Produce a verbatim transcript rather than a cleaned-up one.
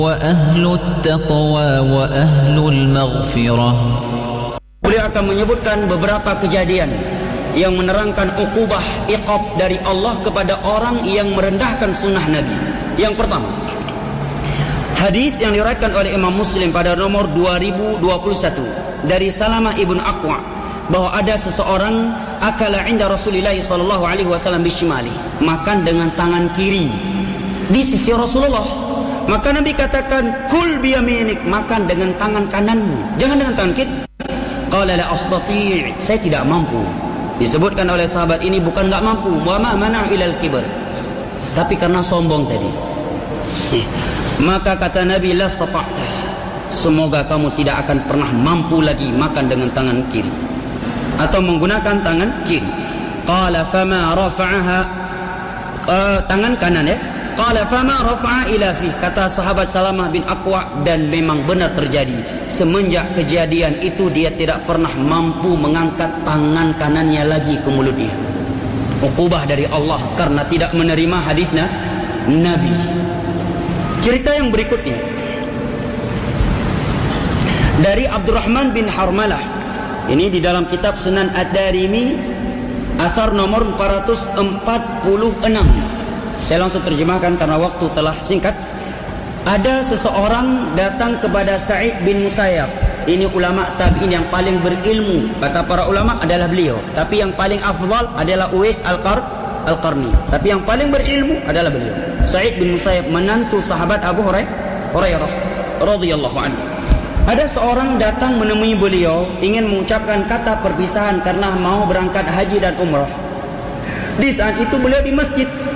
وأهل التقوى وأهل المغفرة. Beliau akan menyebutkan beberapa kejadian yang menerangkan ukubah iqab dari Allah kepada orang yang merendahkan sunnah Nabi. Yang pertama, hadis yang diriwayatkan oleh Imam Muslim pada nomor dua ribu dua puluh satu dari Salamah ibn Aqwa, bahwa ada seseorang akala inda Rasulullah sallallahu alaihi wasallam bishimali, makan dengan tangan kiri di sisi Rasulullah. Maka Nabi katakan, kul biyaminik, makan dengan tangan kananmu, jangan dengan tangan kiri. Qala la astati', saya tidak mampu. Disebutkan oleh sahabat ini bukan enggak mampu, wa ma mana'u ilal kibr, tapi karena sombong tadi. Maka kata Nabi, la stata'ta, semoga kamu tidak akan pernah mampu lagi makan dengan tangan kiri atau menggunakan tangan kiri. Qala fama rafa'aha, uh, tangan kanan ya. Qala fama rafa'a ila fi, kata sahabat Salamah bin Aqwa, dan memang benar terjadi. Semenjak kejadian itu dia tidak pernah mampu mengangkat tangan kanannya lagi ke mulutnya. Uqubah dari Allah karena tidak menerima hadisnya Nabi. Cerita yang berikutnya dari Abdurrahman bin Harmalah. Ini di dalam kitab Sunan Ad-Darimi, asar nomor empat ratus empat puluh enam. Saya langsung terjemahkan karena waktu telah singkat. Ada seseorang datang kepada Sa'id bin Musayyab. Ini ulama tabi'in yang paling berilmu, kata para ulama adalah beliau. Tapi yang paling afdal adalah Uwais Al-Qar Al-Qarni. Tapi yang paling berilmu adalah beliau. Sa'id bin Musayyab, menantu sahabat Abu Hurairah radhiyallahu anhu. Ada seorang datang menemui beliau, ingin mengucapkan kata perpisahan karena mau berangkat haji dan umrah. Di saat itu beliau di masjid.